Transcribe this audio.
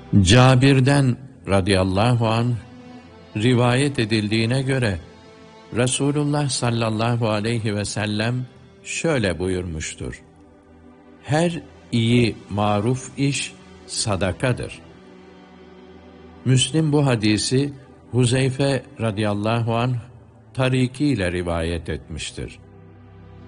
Cabir'den radıyallahu anh rivayet edildiğine göre Resulullah sallallahu aleyhi ve sellem şöyle buyurmuştur: Her iyi maruf iş sadakadır. Müslim bu hadisi Huzeyfe radıyallahu anh tarikiyle rivayet etmiştir.